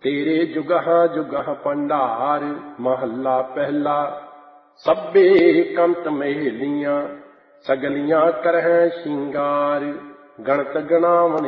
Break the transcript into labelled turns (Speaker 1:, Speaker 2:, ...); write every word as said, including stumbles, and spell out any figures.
Speaker 1: तेरे जुगह जुगह भंडार। महला पहला। सब्बे कंत मेलियां सगलियां करह श्रृंगार। गणत गणावन